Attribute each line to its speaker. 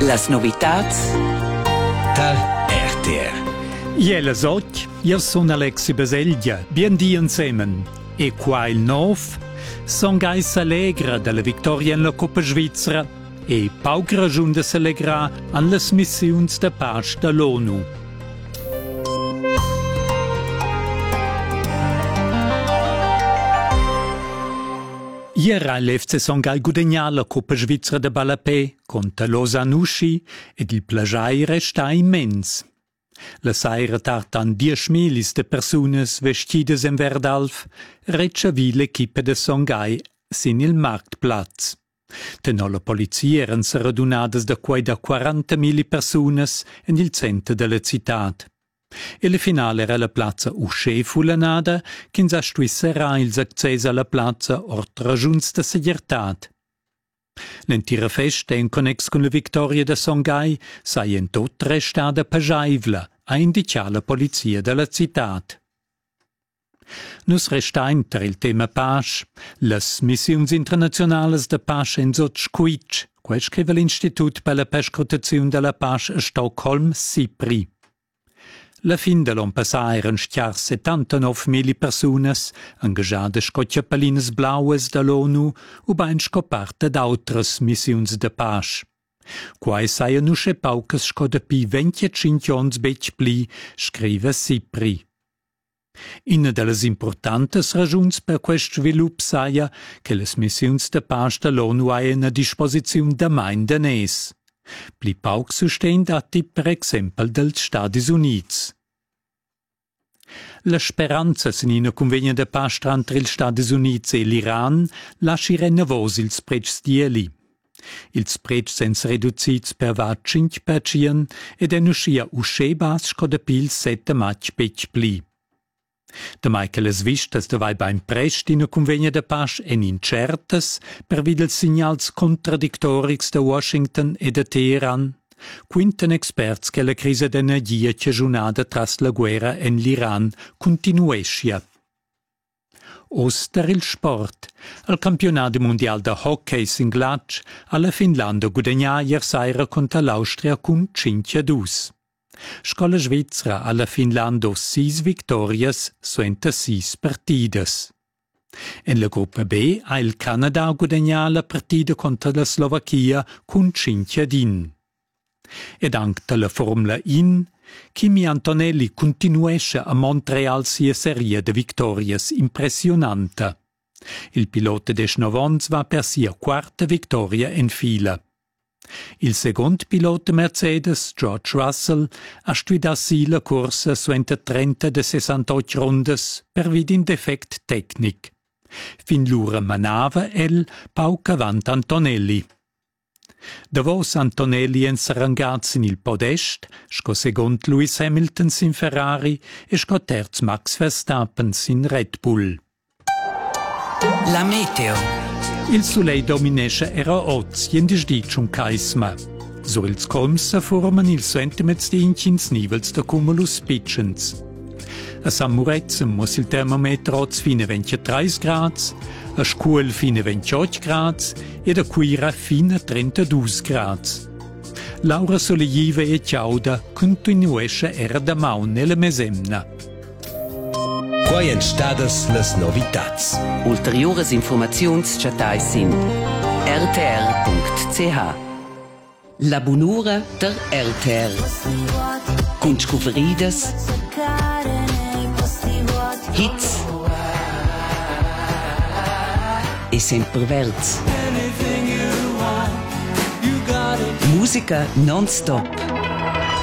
Speaker 1: Las novitats
Speaker 2: da RTR.
Speaker 3: Iela soc, io sono Alexi Baselgia, bien di insieme. E qua il nov, son gais allegra della vittoria in la Coppa Svizzera e pauc ragiun de s'allegrar an las missiuns de pace dall'ONU. Iera l'FC Songhai gudagnà la Coppa Svizzera de Ballapè contra Lausanne-Uschi ed il plagiai resta immens. La saira tartan 10.000 de persunas vestidas en verdalf rechavi l'equipa de Songhai sin il Marktplatz. Tenò la polizia eran radunadas da quai da 40.000 persunas en il centro della città. E la finale era la piazza Usche fulanada, che insastuisserà ils accès alla piazza ort ragiuns de segiertat. L'entira festa in connex con la vittoria de Songhai sai en tot restada pajaivla a indicar la polizia della città. Nus resta inter il tema pace, las missiuns internazionales de pace en Sotsquitsch, quel scrive l'Institut per la perscrutazione della pace a Stockholm, SIPRI. La fin de l'on passà eran stiar 79.000 persunas engaggiade sco ciappalines blaues da l'ONU u bain sco parte d'autras missiuns de pace. Quai saia nusche paucas sco de pi 25 ons bec pli, scrive SIPRI. Ina delles importantes ragiuns per quest svilup saia che les missiuns de pace da l'ONU haien a disposiziun da main danès. Pli pauc sustent atti per exempel dels Stadis Units. La speranza sin ina convegna de pace tra ils Stadis Units e l'Iran lasci renavos ils precs dieli. Ils precs sens reducits per va 5% ed en uscia usche bas sco de pil 7 maig bec pli. Da mai che les vistas da vai bain prest ina convegna de pace en incertas per vid els signals contradictorics de Washington e de Teheran, quinten experts che la crisi d'energia cagiunada tras la guerra en l'Iran continuescia. Oster il sport. Al campionato mondial de hockey singlatsch alla Finlandia gudagnà ier saira contra l'Austria cun 5-2. Scola Svizzera alla Finlando 6 victorias suenta 6 partidas. En la gruppa B ha il Canada gudagnà la partida contra la Slovacchia cun 5-1. Ed anche la Formula 1, Kimi Antonelli continuesce a Montreal sia serie de victorias impressionanta. Il pilota de Schnovons va per sia quarta victoria en fila. Il second pilota Mercedes, George Russell, ha stuidat si la corsa suenta 30 de 68 rondes per vid in defect tecnic. Fin l'ura manava el pauc avant Antonelli. Davos Antonelli en sarangats in il podest, sco second Lewis Hamilton sin Ferrari e sco terz Max Verstappen sin Red Bull.
Speaker 1: La meteo.
Speaker 3: Il soleil dominesce era oz jen disdic un caisma. Sur ils colms forman il centimeters di incins nivels da cumulus pitchens. A San Murezzem muss il termometer oz fine 23 grads, a Scuol fine 28 grads ed a Quira fine 32 grads. L'aura soleggiva e ciauda continuesce era da maun nella mesemna.
Speaker 2: Quai en stadas las novitats.
Speaker 1: Ulteriores informaziuns chatai sin rtr.ch. La bunura der RTR. Cun scuferidas, hits e sempre verds. Musica non-stop.